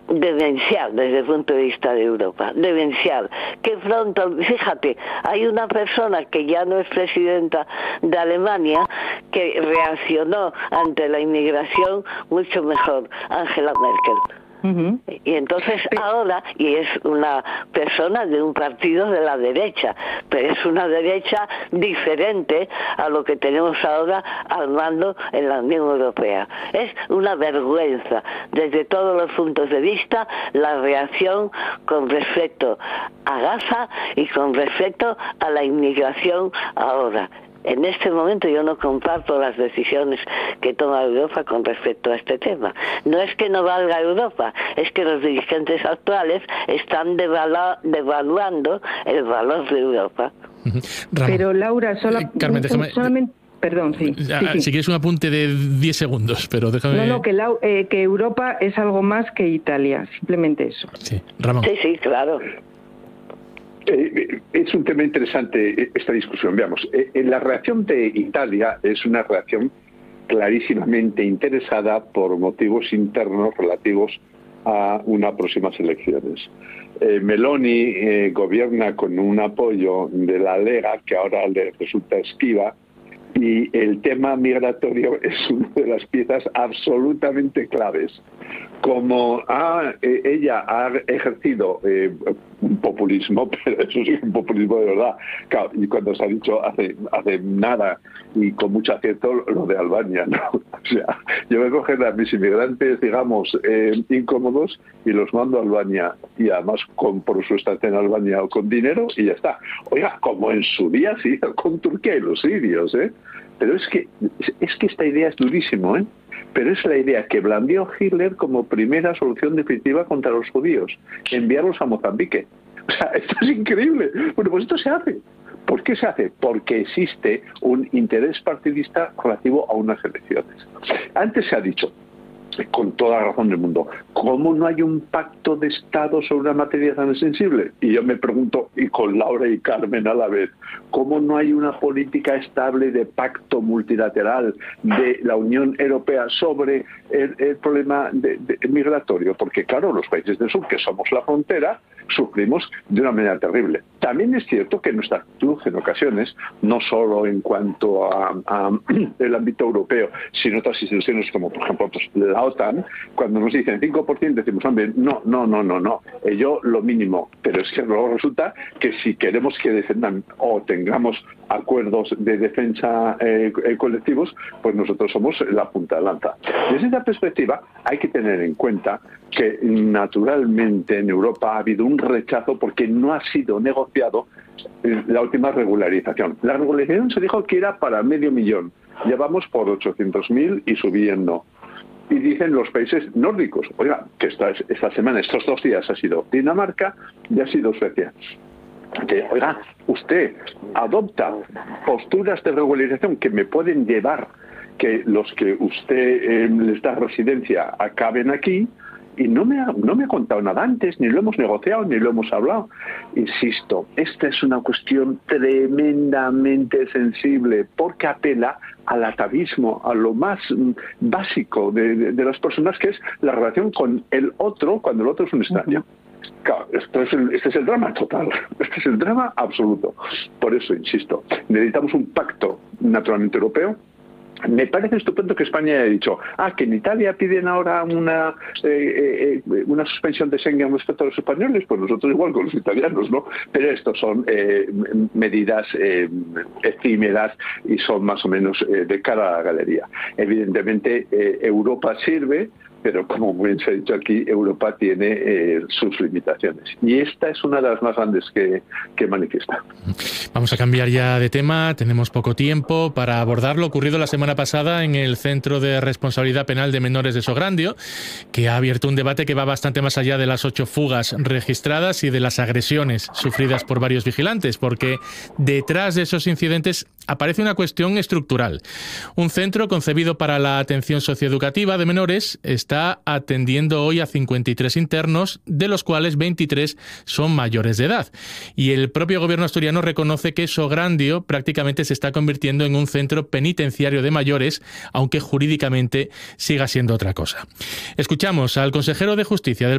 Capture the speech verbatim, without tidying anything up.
demencial desde el punto de vista de Europa, demencial. Que pronto, fíjate, hay una persona que ya no es presidenta de Alemania que reaccionó ante la inmigración mucho mejor, Angela Merkel. Uh-huh. Y entonces ahora, y es una persona de un partido de la derecha, pero es una derecha diferente a lo que tenemos ahora al mando en la Unión Europea. Es una vergüenza desde todos los puntos de vista la reacción con respecto a Gaza y con respecto a la inmigración ahora. En este momento yo no comparto las decisiones que toma Europa con respecto a este tema. No es que no valga Europa, es que los dirigentes actuales están devalu- devaluando el valor de Europa. Pero Laura, sola, eh, Carmen, déjame, solamente... Perdón, sí, sí, sí. Si quieres un apunte de diez segundos, pero déjame... No, no, que, la, eh, que Europa es algo más que Italia, simplemente eso. Sí, Ramón. Sí, sí, claro. Eh, es un tema interesante esta discusión. Veamos, eh, la reacción de Italia es una reacción clarísimamente interesada por motivos internos relativos a unas próximas elecciones. Eh, Meloni eh, gobierna con un apoyo de la Lega que ahora le resulta esquiva, y el tema migratorio es una de las piezas absolutamente claves. Como ha, eh, ella ha ejercido eh, un populismo, pero eso sí es un populismo de verdad. Claro, y cuando se ha dicho hace, hace nada y con mucho acierto lo de Albania, ¿no? O sea, yo voy a coger a mis inmigrantes, digamos, eh, incómodos y los mando a Albania, y además con, por su estancia en Albania o con dinero, y ya está. Oiga, como en su día sí, con Turquía y los sirios, ¿eh? Pero es que, es que esta idea es durísimo, ¿eh? Pero es la idea que blandió Hitler como primera solución definitiva contra los judíos, enviarlos a Mozambique. O sea, esto es increíble. Bueno, pues esto se hace. ¿Por qué se hace? Porque existe un interés partidista relativo a unas elecciones. Antes se ha dicho, con toda la razón del mundo, ¿cómo no hay un pacto de Estado sobre una materia tan sensible? Y yo me pregunto, y con Laura y Carmen a la vez, ¿cómo no hay una política estable de pacto multilateral de la Unión Europea sobre el, el problema de, de, migratorio? Porque claro, los países del sur, que somos la frontera, sufrimos de una manera terrible. También es cierto que nuestra actitud en ocasiones, no solo en cuanto a, a el ámbito europeo, sino otras instituciones como por ejemplo pues, la OTAN, cuando nos dicen cinco por ciento decimos, hombre, no, no, no, no, no, yo lo mínimo, pero es que luego resulta que si queremos que defendan o tengamos acuerdos de defensa eh, colectivos, pues nosotros somos la punta de lanza. Desde esta perspectiva hay que tener en cuenta que naturalmente en Europa ha habido un rechazo porque no ha sido negociado la última regularización. La regularización se dijo que era para medio millón. Ya vamos por ochocientos mil y subiendo. Y dicen los países nórdicos, oiga, que esta, esta semana, estos dos días ha sido Dinamarca y ha sido Suecia. Que, oiga, usted adopta posturas de regularización que me pueden llevar que los que usted eh, les da residencia acaben aquí, y no me, ha, no me ha contado nada antes, ni lo hemos negociado, ni lo hemos hablado. Insisto, esta es una cuestión tremendamente sensible, porque apela al atavismo, a lo más básico de, de, de las personas, que es la relación con el otro cuando el otro es un extraño. Claro, esto es el, este es el drama total, este es el drama absoluto. Por eso, insisto, necesitamos un pacto naturalmente europeo. Me parece estupendo que España haya dicho, ah, que en Italia piden ahora una eh, eh, una suspensión de Schengen respecto a los españoles, pues nosotros igual con los italianos, ¿no? Pero estos son eh, medidas eh, efímeras y son más o menos eh, de cara a la galería. Evidentemente, eh, Europa sirve, pero como bien se ha dicho aquí, Europa tiene eh, sus limitaciones. Y esta es una de las más grandes que, que manifiesta. Vamos a cambiar ya de tema, tenemos poco tiempo para abordar lo ocurrido la semana pasada en el Centro de Responsabilidad Penal de Menores de Sograndio, que ha abierto un debate que va bastante más allá de las ocho fugas registradas y de las agresiones sufridas por varios vigilantes, porque detrás de esos incidentes aparece una cuestión estructural. Un centro concebido para la atención socioeducativa de menores está atendiendo hoy a cincuenta y tres internos, de los cuales veintitrés son mayores de edad. Y el propio gobierno asturiano reconoce que Sograndio prácticamente se está convirtiendo en un centro penitenciario de mayores, aunque jurídicamente siga siendo otra cosa. Escuchamos al consejero de Justicia del